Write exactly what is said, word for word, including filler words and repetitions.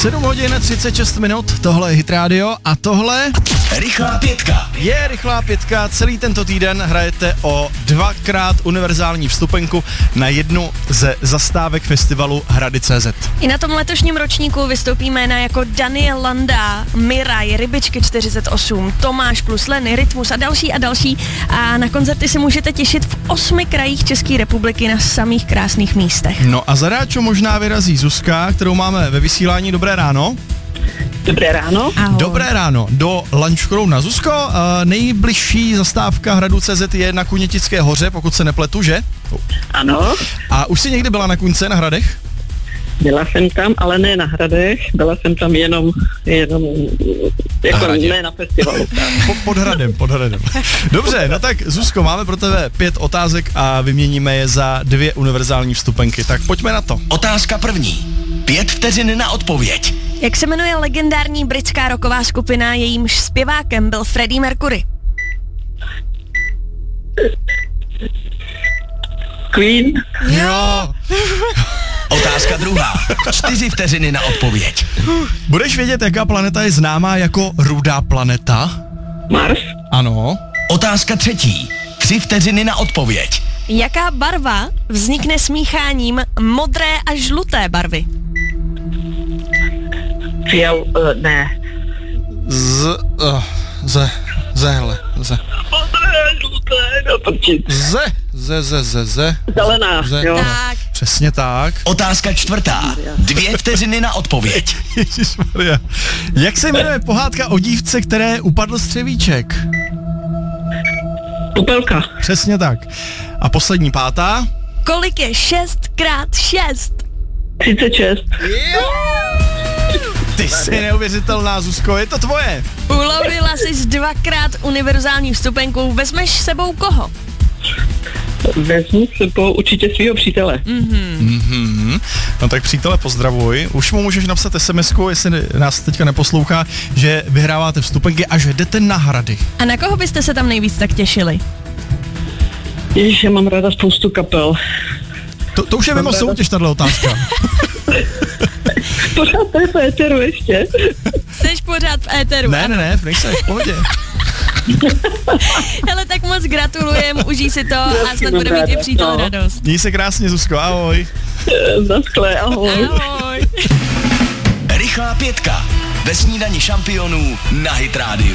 sedm hodin třicet šest minut, tohle je Hit Radio a tohle... Rychlá pětka. Je Rychlá pětka, celý tento týden hrajete o dvakrát univerzální vstupenku na jednu ze zastávek festivalu Hrady tečka cé zet. I na tom letošním ročníku vystoupí jména jako Daniel Landa, Miraj, Rybičky čtyřicet osm, Tomáš plus Lenny, Rytmus a další a další. A na koncerty si můžete těšit v osmi krajích České republiky na samých krásných místech. No a za Ráčo možná vyrazí Zuzka, kterou máme ve vysílání. Dobré ráno. Dobré ráno. Ahoj. Dobré ráno. Do Lanškrouna. Zuzko, uh, nejbližší zastávka Hradu tečka cé zet je na Kunětické hoře, pokud se nepletu, že? Ano, A už jsi někdy byla na Kuňce, na Hradech? byla jsem tam, ale ne na Hradech, byla jsem tam jenom, jenom jako Hradě. ne na festivalu. Po, pod Hradem, pod Hradem. Dobře, no tak Zuzko, máme pro tebe pět otázek a vyměníme je za dvě univerzální vstupenky. Tak pojďme na to. Otázka první. Pět vteřin na odpověď. Jak se jmenuje legendární britská rocková skupina, jejímž zpěvákem byl Freddie Mercury? Queen, Jo. Otázka druhá. Čtyři vteřiny na odpověď. Budeš vědět, jaká planeta je známá jako rudá planeta? Mars, Ano. Otázka třetí. Tři vteřiny na odpověď. Jaká barva vznikne smícháním modré a žluté barvy? fial, uh, ne. Z... Uh, ze... Zehle. Ze... Modré, žluté, no prčit. Ze... Ze... Ze... Ze... Ze... Zelená, Ze... jo. Tak, Přesně tak. Otázka čtvrtá. Dvě vteřiny na odpověď. Ježišmarja. Jak se jmenuje pohádka o dívce, které upadl střevíček? Popelka, Přesně tak. A poslední pátá. kolik je šest krát šest? třicet šest. Ty jsi neuvěřitelná, Zuzko, je to tvoje. Ulovila jsi dvakrát univerzální vstupenku, vezmeš s sebou koho? Vezmu s sebou určitě svého přítele. Mhm. No tak přítele, pozdravuj. Už mu můžeš napsat es em esku, jestli nás teďka neposlouchá, že vyhráváte vstupenky a že jdete na Hrady. A na koho byste se tam nejvíc tak těšili? Ježiš, já mám ráda spoustu kapel. To, to už je mimo soutěž, tato otázka. Pořád to je v éteru ještě. Jseš pořád v éteru. Ne, ne, ne, nejsem, v pohodě. Hele, tak moc gratulujem, užij si to a snad bude mít i přítel No. radost. Měj se krásně, Zuzko, ahoj. Naschle, ahoj. Ahoj. Rychlá pětka. Ve snídani šampionů na Hit Radio.